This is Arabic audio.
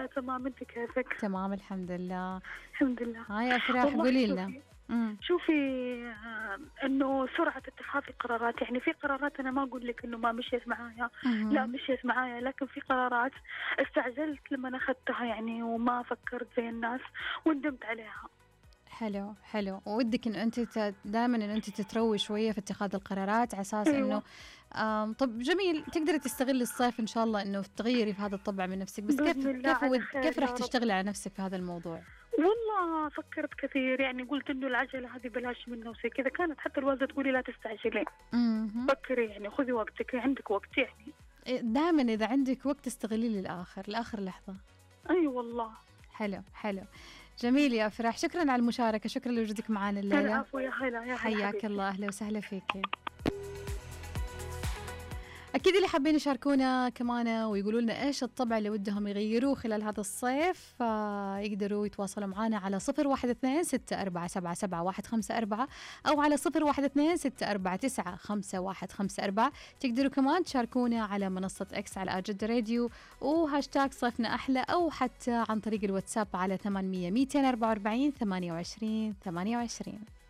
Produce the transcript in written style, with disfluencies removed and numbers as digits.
لله تمام، أنت كيفك؟ تمام الحمد لله. الحمد لله. هاي يا أفراح والله قولي لنا. شوفي امم شوفي إنه سرعة اتخاذ القرارات، يعني في قرارات أنا ما أقول لك إنه ما مشيت معايا، لا اها مشيت معايا، لكن في قرارات استعجلت لما أخذتها يعني وما فكرت زي الناس وندمت عليها. حلو حلو، وودك إنه أنت دائما إنه أنت تتروي شوية في اتخاذ القرارات على أساس إنه أيوة طب جميل، تقدري تستغلي الصيف إن شاء الله إنه تغيري في هذا الطبع من نفسك، بس بإذن الله على كيف خير راح يا رب. تشتغلي على نفسك في هذا الموضوع؟ والله فكرت كثير، يعني قلت إنه العجلة هذه بلاش منها وزي كذا، كانت حتى الوالدة تقولي لا تستعجلي، اها فكري يعني خذي وقتك، عندك وقت يعني. دائما إذا عندك وقت استغليه للآخر، لآخر لحظة. أي والله. حلو حلو، جميل يا أفراح، شكرا على المشاركة، شكرا لوجودك معنا الليلة. العفو، يا هلا يا هلا حياك حبيبتي. الله، أهلا وسهلا فيك. أكيد اللي حابين يشاركونا كمان ويقولوا لنا إيش الطبع اللي ودهم يغيروه خلال هذا الصيف، يقدروا يتواصلوا معنا على 0126477154 أو على 0126495154. تقدروا كمان تشاركونا على منصة إكس على أجد راديو وهاشتاج صيفنا أحلى، أو حتى عن طريق الواتساب على 800 244 28 28.